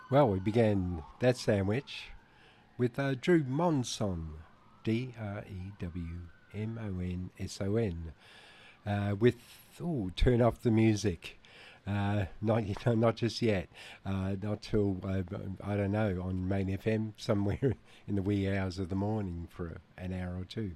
Well, we began that sandwich with Drew Monson, Drewmonson, with Turn Off the Music. Not not just yet. Not till I don't know, on Main FM somewhere in the wee hours of the morning for an hour or two.